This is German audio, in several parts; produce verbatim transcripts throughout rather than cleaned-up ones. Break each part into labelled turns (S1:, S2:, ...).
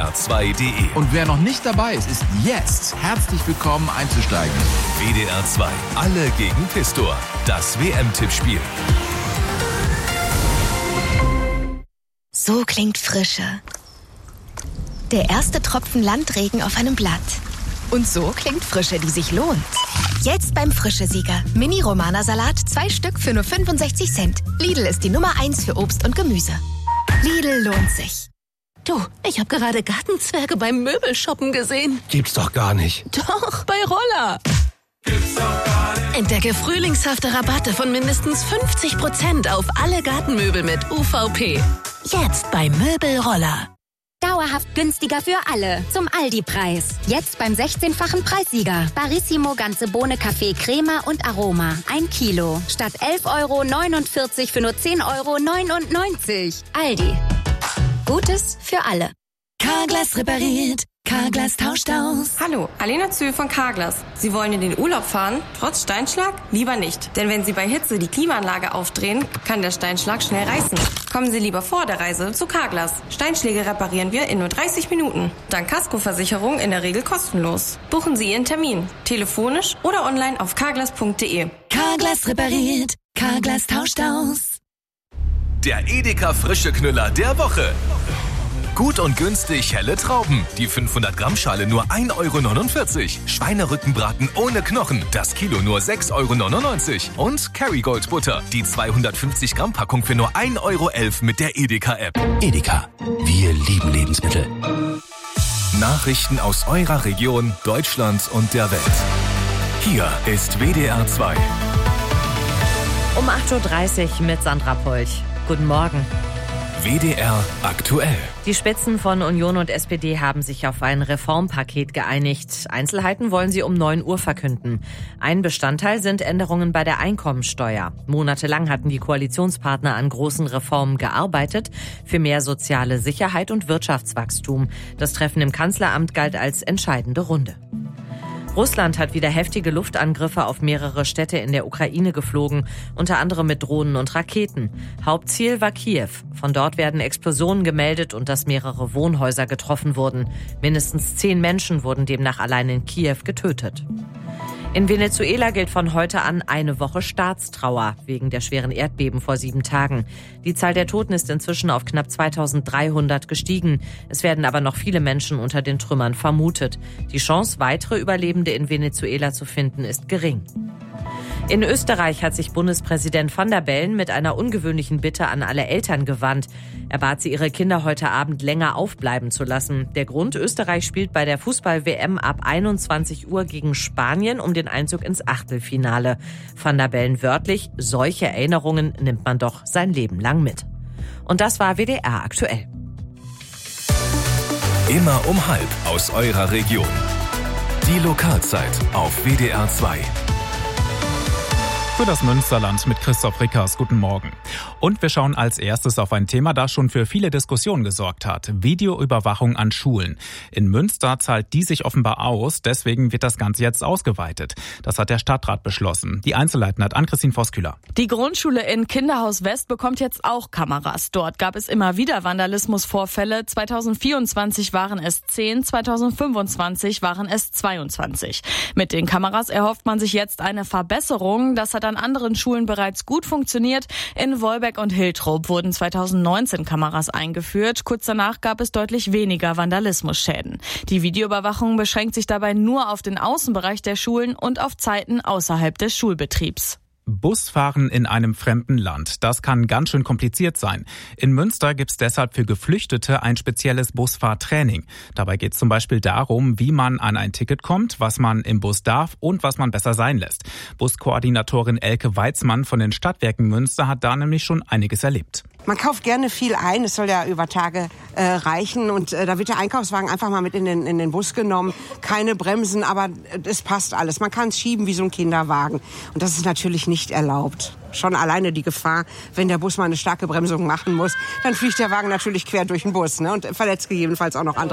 S1: r zwei punkt de.
S2: Und wer noch nicht dabei ist, ist jetzt herzlich willkommen einzusteigen.
S1: W D R zwei, alle gegen Pistor. Das W M-Tippspiel.
S3: So klingt Frische. Der erste Tropfen Landregen auf einem Blatt. Und so klingt Frische, die sich lohnt. Jetzt beim Frische-Sieger. Mini-Romana-Salat, zwei Stück für nur fünfundsechzig Cent. Lidl ist die Nummer eins für Obst und Gemüse. Lidl lohnt sich.
S4: Du, ich habe gerade Gartenzwerge beim Möbelshoppen gesehen.
S5: Gibt's doch gar nicht.
S4: Doch, bei Roller. Gibt's doch gar nicht. Entdecke frühlingshafte Rabatte von mindestens fünfzig Prozent auf alle Gartenmöbel mit U V P. Jetzt bei Möbelroller.
S6: Dauerhaft günstiger für alle. Zum Aldi-Preis. Jetzt beim sechzehnfachen Preissieger. Barissimo ganze Bohne Kaffee Crema und Aroma. Ein Kilo. Statt elf Euro neunundvierzig für nur zehn Euro neunundneunzig. Aldi. Gutes für alle.
S4: Carglass repariert. Carglass tauscht aus.
S7: Hallo, Alena Zühl von Carglass. Sie wollen in den Urlaub fahren, trotz Steinschlag? Lieber nicht. Denn wenn Sie bei Hitze die Klimaanlage aufdrehen, kann der Steinschlag schnell reißen. Kommen Sie lieber vor der Reise zu Carglass. Steinschläge reparieren wir in nur dreißig Minuten. Dank Kaskoversicherung in der Regel kostenlos. Buchen Sie Ihren Termin. Telefonisch oder online auf carglass punkt de.
S4: Carglass repariert. Carglass tauscht aus.
S1: Der Edeka Frische Knüller der Woche. Gut und günstig helle Trauben. Die fünfhundert Gramm Schale nur ein Euro neunundvierzig. Schweinerückenbraten ohne Knochen. Das Kilo nur sechs Euro neunundneunzig. Und Kerrygold Butter. Die zweihundertfünfzig Gramm Packung für nur ein Euro elf mit der Edeka-App.
S5: Edeka. Wir lieben Lebensmittel.
S1: Nachrichten aus eurer Region, Deutschland und der Welt. Hier ist W D R zwei.
S8: Um acht Uhr dreißig mit Sandra Polch. Guten Morgen.
S1: W D R aktuell.
S8: Die Spitzen von Union und S P D haben sich auf ein Reformpaket geeinigt. Einzelheiten wollen sie um neun Uhr verkünden. Ein Bestandteil sind Änderungen bei der Einkommensteuer. Monatelang hatten die Koalitionspartner an großen Reformen gearbeitet, für mehr soziale Sicherheit und Wirtschaftswachstum. Das Treffen im Kanzleramt galt als entscheidende Runde. Russland hat wieder heftige Luftangriffe auf mehrere Städte in der Ukraine geflogen, unter anderem mit Drohnen und Raketen. Hauptziel war Kiew. Von dort werden Explosionen gemeldet und dass mehrere Wohnhäuser getroffen wurden. Mindestens zehn Menschen wurden demnach allein in Kiew getötet. In Venezuela gilt von heute an eine Woche Staatstrauer wegen der schweren Erdbeben vor sieben Tagen. Die Zahl der Toten ist inzwischen auf knapp zweitausenddreihundert gestiegen. Es werden aber noch viele Menschen unter den Trümmern vermutet. Die Chance, weitere Überlebende in Venezuela zu finden, ist gering. In Österreich hat sich Bundespräsident van der Bellen mit einer ungewöhnlichen Bitte an alle Eltern gewandt. Er bat sie, ihre Kinder heute Abend länger aufbleiben zu lassen. Der Grund: Österreich spielt bei der Fußball-W M ab einundzwanzig Uhr gegen Spanien um den Einzug ins Achtelfinale. Van der Bellen wörtlich: solche Erinnerungen nimmt man doch sein Leben lang mit. Und das war W D R aktuell.
S1: Immer um halb aus eurer Region. Die Lokalzeit auf W D R zwei.
S9: Für das Münsterland mit Christoph Rickers. Guten Morgen. Und wir schauen als erstes auf ein Thema, das schon für viele Diskussionen gesorgt hat. Videoüberwachung an Schulen. In Münster zahlt die sich offenbar aus, deswegen wird das Ganze jetzt ausgeweitet. Das hat der Stadtrat beschlossen. Die Einzelheiten hat Ann-Christine Voskühler.
S10: Die Grundschule in Kinderhaus West bekommt jetzt auch Kameras. Dort gab es immer wieder Vandalismusvorfälle. zweitausendvierundzwanzig waren es zehn, zweitausendfünfundzwanzig waren es zweiundzwanzig. Mit den Kameras erhofft man sich jetzt eine Verbesserung. Das hat an anderen Schulen bereits gut funktioniert. In Wolbeck und Hiltrop wurden zweitausendneunzehn Kameras eingeführt. Kurz danach gab es deutlich weniger Vandalismusschäden. Die Videoüberwachung beschränkt sich dabei nur auf den Außenbereich der Schulen und auf Zeiten außerhalb des Schulbetriebs.
S9: Busfahren in einem fremden Land, das kann ganz schön kompliziert sein. In Münster gibt's deshalb für Geflüchtete ein spezielles Busfahrtraining. Dabei geht's zum Beispiel darum, wie man an ein Ticket kommt, was man im Bus darf und was man besser sein lässt. Buskoordinatorin Elke Weizmann von den Stadtwerken Münster hat da nämlich schon einiges erlebt.
S11: Man kauft gerne viel ein, es soll ja über Tage äh, reichen und äh, da wird der Einkaufswagen einfach mal mit in den, in den Bus genommen. Keine Bremsen, aber es passt alles. Man kann es schieben wie so ein Kinderwagen und das ist natürlich nicht erlaubt. Schon alleine die Gefahr, wenn der Bus mal eine starke Bremsung machen muss, dann fliegt der Wagen natürlich quer durch den Bus, ne, und verletzt gegebenenfalls auch noch andere.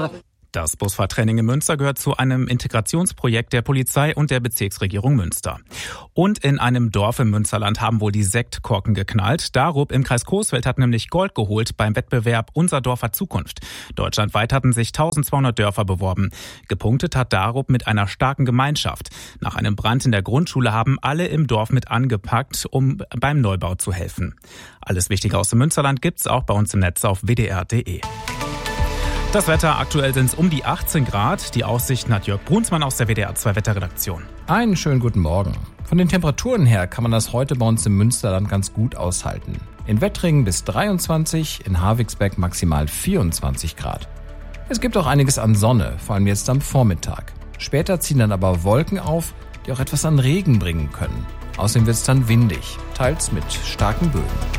S9: Das Busfahrtraining in Münster gehört zu einem Integrationsprojekt der Polizei und der Bezirksregierung Münster. Und in einem Dorf im Münsterland haben wohl die Sektkorken geknallt. Darup im Kreis Coesfeld hat nämlich Gold geholt beim Wettbewerb Unser Dorf hat Zukunft. Deutschlandweit hatten sich eintausendzweihundert Dörfer beworben. Gepunktet hat Darup mit einer starken Gemeinschaft. Nach einem Brand in der Grundschule haben alle im Dorf mit angepackt, um beim Neubau zu helfen. Alles Wichtige aus dem Münsterland gibt's auch bei uns im Netz auf w d r punkt d e. Das Wetter, aktuell sind es um die achtzehn Grad. Die Aussichten hat Jörg Brunsmann aus der W D R zwei Wetterredaktion.
S12: Einen schönen guten Morgen. Von den Temperaturen her kann man das heute bei uns im Münsterland ganz gut aushalten. In Wettringen bis dreiundzwanzig, in Havigsbeck maximal vierundzwanzig Grad. Es gibt auch einiges an Sonne, vor allem jetzt am Vormittag. Später ziehen dann aber Wolken auf, die auch etwas an Regen bringen können. Außerdem wird es dann windig, teils mit starken Böen.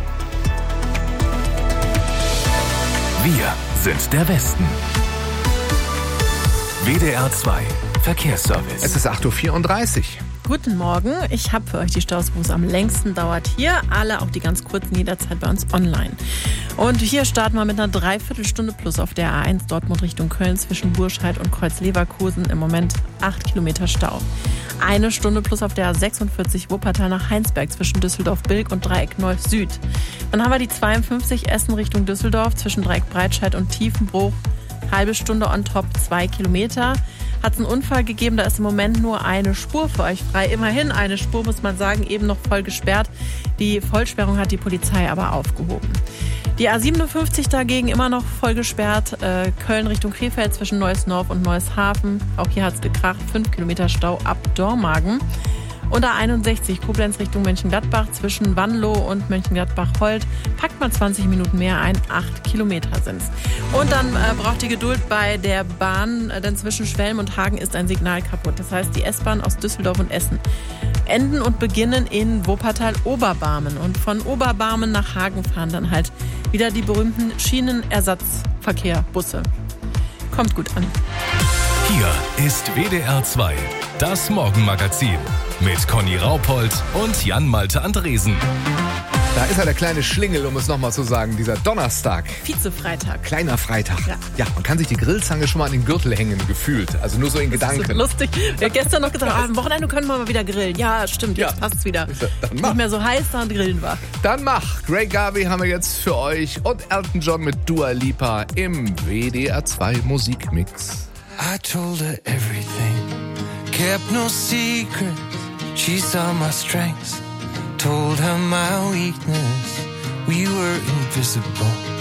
S1: Wir sind der Westen. W D R zwei Verkehrsservice.
S13: Es ist acht Uhr vierunddreißig.
S14: Guten Morgen, ich habe für euch die Staus, wo es am längsten dauert. Hier alle, auch die ganz kurzen, jederzeit bei uns online. Und hier starten wir mit einer Dreiviertelstunde plus auf der A eins Dortmund Richtung Köln zwischen Burscheid und Kreuz-Leverkusen. Im Moment acht Kilometer Stau. Eine Stunde plus auf der A sechsundvierzig Wuppertal nach Heinsberg zwischen Düsseldorf-Bilk und Dreieck Neuss-Süd. Dann haben wir die zweiundfünfzig Essen Richtung Düsseldorf zwischen Dreieck Breitscheid und Tiefenbruch. Halbe Stunde on top, zwei Kilometer. Hat es einen Unfall gegeben, da ist im Moment nur eine Spur für euch frei. Immerhin eine Spur, muss man sagen, eben noch voll gesperrt. Die Vollsperrung hat die Polizei aber aufgehoben. Die A siebenundfünfzig dagegen immer noch voll gesperrt. Äh, Köln Richtung Krefeld zwischen Neuss-Norf und Neuss-Hafen. Auch hier hat es gekracht, fünf Kilometer Stau ab Dormagen. Und A einundsechzig Koblenz Richtung Mönchengladbach zwischen Wanlo und Mönchengladbach-Holt. Packt man zwanzig Minuten mehr ein, acht Kilometer sind's. Und dann äh, braucht ihr Geduld bei der Bahn, äh, denn zwischen Schwelm und Hagen ist ein Signal kaputt. Das heißt, die S-Bahn aus Düsseldorf und Essen enden und beginnen in Wuppertal-Oberbarmen. Und von Oberbarmen nach Hagen fahren dann halt wieder die berühmten Schienenersatzverkehrbusse. Kommt gut an.
S1: Hier ist W D R zwei, das Morgenmagazin mit Conny Raupold und Jan-Malte Andresen.
S13: Da ist ja der kleine Schlingel, um es nochmal zu sagen, dieser Donnerstag.
S14: Vize-Freitag.
S13: Kleiner Freitag.
S14: Ja.
S13: ja, man kann sich die Grillzange schon mal an den Gürtel hängen, gefühlt. Also nur so in
S14: das
S13: Gedanken.
S14: Ist so lustig. Wir haben gestern noch gesagt, ah, am Wochenende können wir mal wieder grillen. Ja, stimmt, jetzt ja. passt's wieder.
S13: Dann
S14: Nicht mehr so heiß, dann grillen wir.
S13: Dann mach. Greg Garvey haben wir jetzt für euch und Elton John mit Dua Lipa im W D R zwei Musikmix.
S15: I told her everything, kept no secrets. She saw my strengths, told her my weakness. We were invisible,